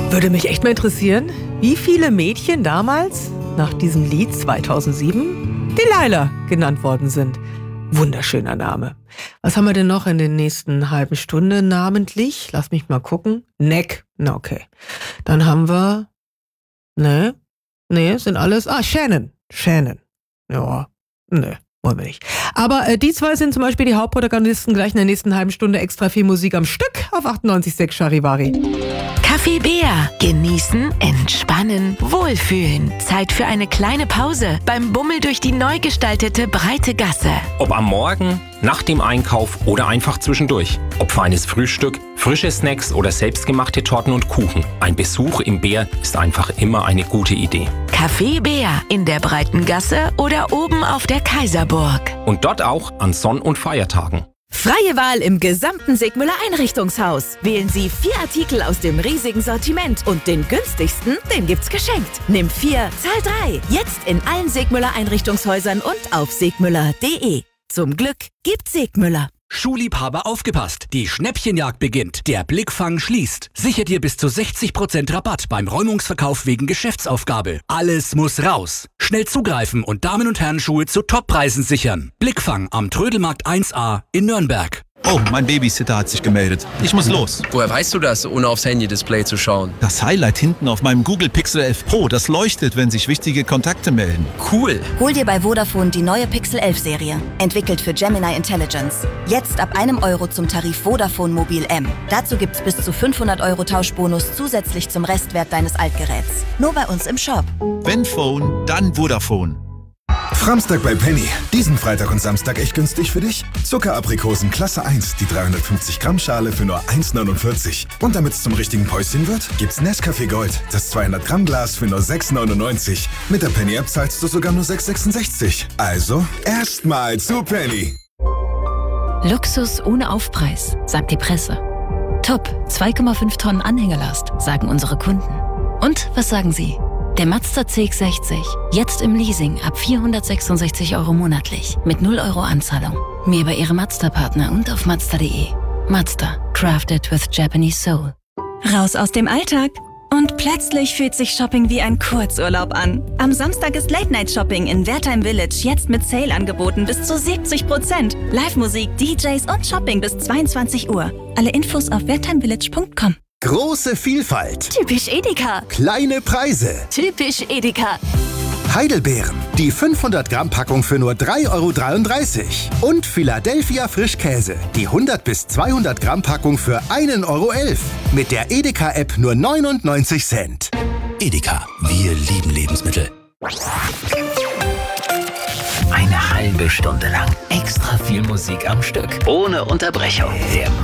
Würde mich echt mal interessieren, wie viele Mädchen damals nach diesem Lied 2007 Delilah genannt worden sind. Wunderschöner Name. Was haben wir denn noch in der nächsten halben Stunde namentlich? Lass mich mal gucken. Neck. Na okay. Dann haben wir... Nee, sind alles... Shannon. Ja, wollen wir nicht. Aber die zwei sind zum Beispiel die Hauptprotagonisten. Gleich in der nächsten halben Stunde extra viel Musik am Stück auf 98,6 Charivari. Kaffee Bär. Genießen, entspannen, wohlfühlen. Zeit für eine kleine Pause beim Bummel durch die neu gestaltete breite Gasse. Ob am Morgen, nach dem Einkauf oder einfach zwischendurch. Ob feines Frühstück, frische Snacks oder selbstgemachte Torten und Kuchen. Ein Besuch im Bär ist einfach immer eine gute Idee. Kaffee Bär in der breiten Gasse oder oben auf der Kaiserburg. Und dort auch an Sonn- und Feiertagen. Freie Wahl im gesamten Sigmüller Einrichtungshaus. Wählen Sie 4 Artikel aus dem riesigen Sortiment und den günstigsten, den gibt's geschenkt. Nimm 4, zahl 3. Jetzt in allen Sigmüller Einrichtungshäusern und auf sigmüller.de. Zum Glück gibt Sigmüller. Schuhliebhaber aufgepasst, die Schnäppchenjagd beginnt. Der Blickfang schließt. Sichere dir bis zu 60% Rabatt beim Räumungsverkauf wegen Geschäftsaufgabe. Alles muss raus. Schnell zugreifen und Damen- und Herrenschuhe zu Toppreisen sichern. Blickfang am Trödelmarkt 1a in Nürnberg. Oh, mein Babysitter hat sich gemeldet. Ich muss los. Woher weißt du das, ohne aufs Handy-Display zu schauen? Das Highlight hinten auf meinem Google Pixel 11 Pro, das leuchtet, wenn sich wichtige Kontakte melden. Cool. Hol dir bei Vodafone die neue Pixel 11 Serie. Entwickelt für Gemini Intelligence. Jetzt ab €1 zum Tarif Vodafone Mobil M. Dazu gibt's bis zu 500 € Tauschbonus zusätzlich zum Restwert deines Altgeräts. Nur bei uns im Shop. Wenn Phone, dann Vodafone. Framstag bei Penny. Diesen Freitag und Samstag echt günstig für dich? Zuckeraprikosen Klasse 1, die 350 Gramm Schale für nur 1,49. Und damit es zum richtigen Päuschen wird, gibt's Nescafé Gold, das 200 Gramm Glas für nur 6,99. Mit der Penny App zahlst du sogar nur 6,66. Also erstmal zu Penny. Luxus ohne Aufpreis, sagt die Presse. Top, 2,5 Tonnen Anhängelast, sagen unsere Kunden. Und was sagen Sie? Der Mazda CX-60, jetzt im Leasing ab 466 € monatlich, mit 0 € Anzahlung. Mehr bei Ihrem Mazda-Partner und auf Mazda.de. Mazda, crafted with Japanese soul. Raus aus dem Alltag. Und plötzlich fühlt sich Shopping wie ein Kurzurlaub an. Am Samstag ist Late-Night-Shopping in Wertheim Village jetzt mit Sale-Angeboten bis zu 70%. Live-Musik, DJs und Shopping bis 22 Uhr. Alle Infos auf wertheimvillage.com. Große Vielfalt. Typisch Edeka. Kleine Preise. Typisch Edeka. Heidelbeeren. Die 500 Gramm Packung für nur 3,33 €. Und Philadelphia Frischkäse. Die 100 bis 200 Gramm Packung für 1,11 €. Mit der Edeka-App nur 99 Cent. Edeka. Wir lieben Lebensmittel. Eine halbe Stunde lang extra viel Musik am Stück. Ohne Unterbrechung. Der